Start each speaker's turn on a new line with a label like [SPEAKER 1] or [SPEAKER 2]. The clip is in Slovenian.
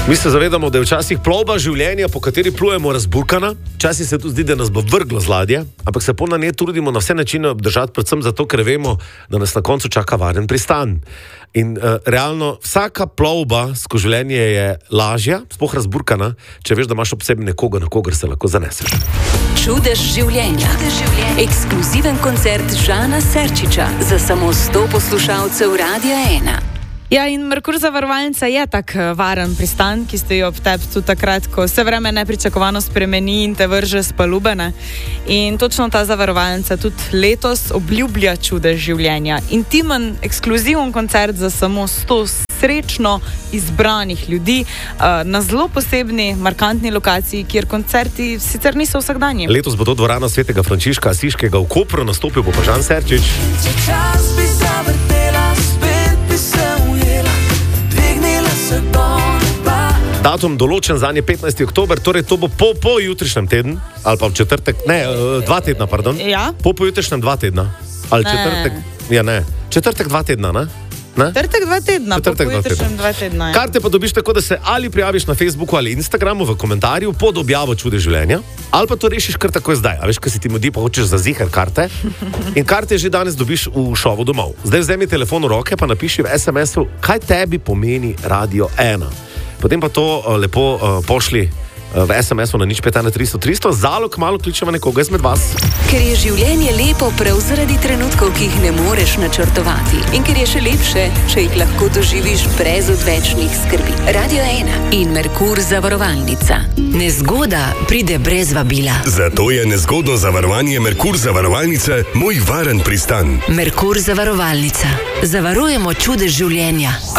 [SPEAKER 1] Mi se zavedamo, da je včasih plovba življenja, po kateri plujemo, razburkana. Včasih se tu zdi, da nas bo vrglo z ladje, ampak se po na njej trudimo na vse načine obdržati, predvsem zato, ker vemo, da nas na koncu čaka varen pristan. In realno, vsaka plovba skozi življenje je lažja, sploh razburkana, če veš, da imaš ob sebi nekoga, na kogar se lahko zaneseš.
[SPEAKER 2] Čudež življenja. Ekskluziven koncert Žana Serčiča za samo 100 poslušalcev Radia 1.
[SPEAKER 3] Ja, in Merkur zavarovalnica je tak varen pristan, ki stoji ob tebi tudi takrat, ko se vreme nepričakovano spremeni in te vrže s palube, ne? In točno ta zavarovalnica tudi letos obljublja čudež življenja. Intimen, ekskluziven koncert za samo 100 srečno izbranih ljudi na zelo posebni, markantni lokaciji, kjer koncerti sicer niso vsakdanji.
[SPEAKER 1] Letos bo to dvorana Svetega Frančiška Asiškega v Kopru, nastopil bo pa Žan Serčič. Datum določen za nje 15. oktober, torej to bo po jutrišnjem tednu, ali pa v četrtek, ne, 2 tedna, pardon.
[SPEAKER 3] Ja?
[SPEAKER 1] Po jutrišnjem 2 tedna. Ali četrtek, ja ne, četrtek 2 tedna, ne?
[SPEAKER 3] Četrtek 2 tedna,
[SPEAKER 1] četrtek
[SPEAKER 3] po jutrišnjem 2 tedna. Ja.
[SPEAKER 1] Karte pa dobiš tako, da se ali prijaviš na Facebooku ali Instagramu v komentarju pod objavo Čudež življenja, ali pa to rešiš kar tako zdaj. A veš, kaj si ti mudi, pa hočeš za ziher karte. In karte že danes dobiš v šovu domov. Zdaj vzemi telefon v roke, pa napiši v SMS-u, kaj tebi pomeni Radio 1. Potem pa to lepo pošli v SMS-u na 051 300 300, zalog malo kličemo nekoga izmed vas.
[SPEAKER 2] Ker je življenje lepo prav zaradi trenutkov, ki jih ne moreš načrtovati. In ker je še lepše, če jih lahko doživiš brez odvečnih skrbi. Radio 1 in Merkur zavarovalnica. Nezgoda pride brez vabila.
[SPEAKER 4] Zato je nezgodno zavarovanje Merkur zavarovalnice moj varen pristan.
[SPEAKER 2] Merkur zavarovalnica. Zavarujemo čudež življenja.